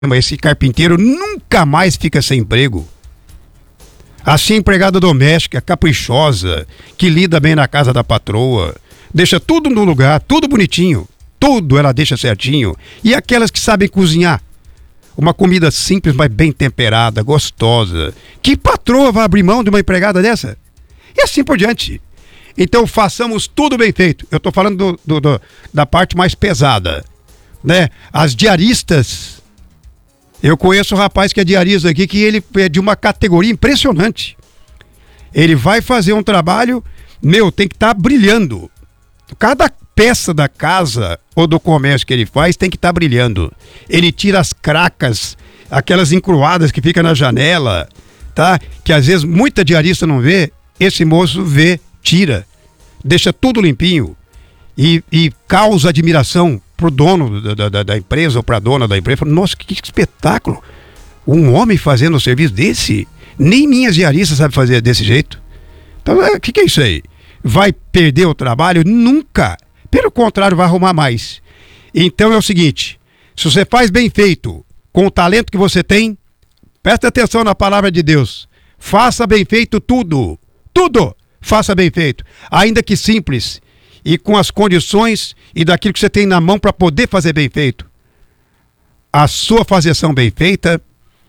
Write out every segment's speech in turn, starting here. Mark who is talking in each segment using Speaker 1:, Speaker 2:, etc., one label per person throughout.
Speaker 1: esse carpinteiro nunca mais fica sem emprego. Assim, empregada doméstica, caprichosa, que lida bem na casa da patroa, deixa tudo no lugar, tudo bonitinho, tudo ela deixa certinho. E aquelas que sabem cozinhar, uma comida simples, mas bem temperada, gostosa. Que patroa vai abrir mão de uma empregada dessa? E assim por diante. Então façamos tudo bem feito. Eu estou falando da parte mais pesada, né? As diaristas. Eu conheço um rapaz que é diarista aqui, que ele é de uma categoria impressionante. Ele vai fazer um trabalho, tem que estar brilhando. Cada peça da casa ou do comércio que ele faz tem que estar brilhando. Ele tira as cracas, aquelas encruadas que ficam na janela, tá? Que às vezes muita diarista não vê, esse moço vê, tira, deixa tudo limpinho e causa admiração pro dono da empresa ou pra dona da empresa. Nossa, que espetáculo! Um homem fazendo um serviço desse? Nem minhas diaristas sabem fazer desse jeito. Então, o que é isso aí? Vai perder o trabalho? Nunca! Pelo contrário, vai arrumar mais. Então é o seguinte, se você faz bem feito, com o talento que você tem, presta atenção na palavra de Deus. Faça bem feito tudo. Tudo! Faça bem feito. Ainda que simples. E com as condições e daquilo que você tem na mão para poder fazer bem feito. A sua fazeção bem feita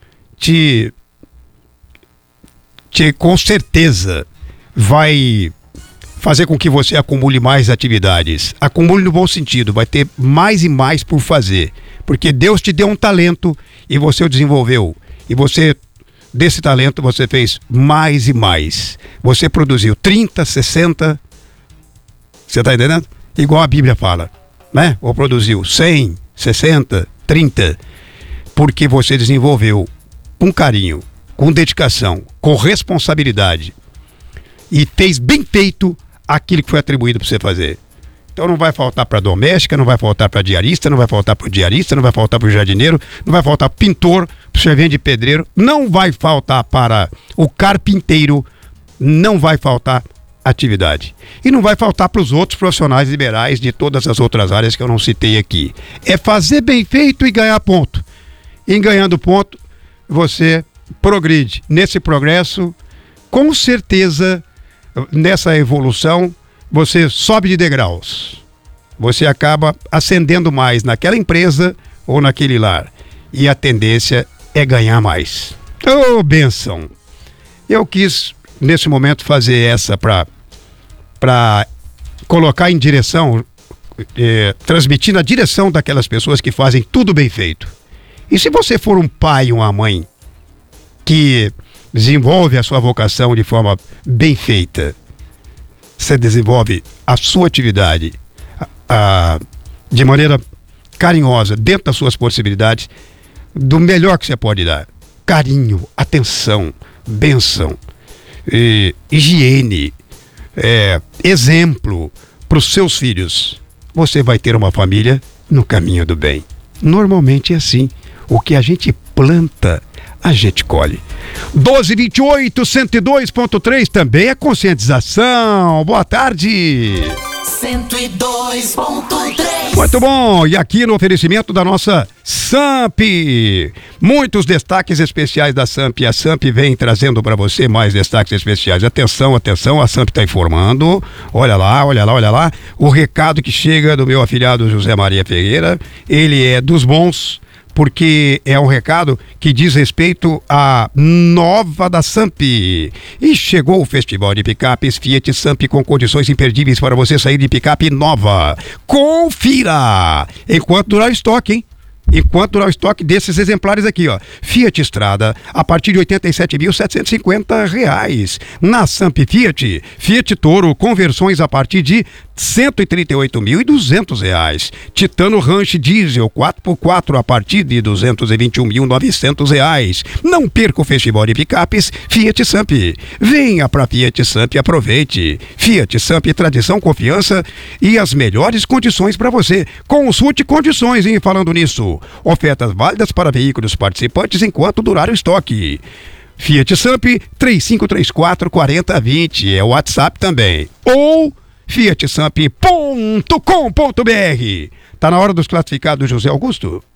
Speaker 1: com certeza vai fazer com que você acumule mais atividades. Acumule no bom sentido, vai ter mais e mais por fazer. Porque Deus te deu um talento e você o desenvolveu. E você, desse talento, você fez mais e mais. Você produziu 30, 60... Você está entendendo? Igual a Bíblia fala, né? Ou produziu 100, 60, 30, porque você desenvolveu com carinho, com dedicação, com responsabilidade e fez bem feito aquilo que foi atribuído para você fazer. Então não vai faltar para doméstica, não vai faltar para diarista, não vai faltar para o diarista, não vai faltar para o jardineiro, não vai faltar para o pintor, para o servente de pedreiro, não vai faltar para o carpinteiro, não vai faltar atividade. E não vai faltar para os outros profissionais liberais de todas as outras áreas que eu não citei aqui. É fazer bem feito e ganhar ponto. Em ganhando ponto, você progride. Nesse progresso, com certeza, nessa evolução, você sobe de degraus. Você acaba ascendendo mais naquela empresa ou naquele lar. E a tendência é ganhar mais. Ô, bênção! Eu quis nesse momento fazer essa para colocar em direção, transmitir na direção daquelas pessoas que fazem tudo bem feito. E se você for um pai ou uma mãe que desenvolve a sua vocação de forma bem feita, você desenvolve a sua atividade de maneira carinhosa, dentro das suas possibilidades, do melhor que você pode dar. Carinho, atenção, bênção, higiene, exemplo para os seus filhos. Você vai ter uma família no caminho do bem. Normalmente é assim. O que a gente planta, a gente colhe. 1228, 102.3 também é conscientização. Boa tarde.
Speaker 2: 102.3.
Speaker 1: Muito bom, e aqui no oferecimento da nossa Samp, muitos destaques especiais da Samp. A Samp vem trazendo para você mais destaques especiais. Atenção, atenção, a Samp está informando. Olha lá, olha lá, olha lá. O recado que chega do meu afilhado José Maria Ferreira, ele é dos bons, porque é um recado que diz respeito à nova da Samp. E chegou o Festival de Picapes Fiat Samp com condições imperdíveis para você sair de picape nova. Confira! Enquanto durar o estoque, hein? Enquanto durar o estoque desses exemplares aqui, ó. Fiat Strada, a partir de R$ 87.750. Na Samp Fiat, Fiat Toro, conversões a partir de R$ 138.200. Titano Ranch Diesel 4x4 a partir de R$ 221.900. Não perca o Festival de Picapes Fiat Samp. Venha pra Fiat Samp e aproveite. Fiat Samp, tradição, confiança e as melhores condições para você. Consulte condições, hein? Falando nisso, ofertas válidas para veículos participantes enquanto durar o estoque. Fiat Samp 3534-4020 é o WhatsApp também. Ou fiatsamp.com.br. Tá na hora dos classificados, José Augusto?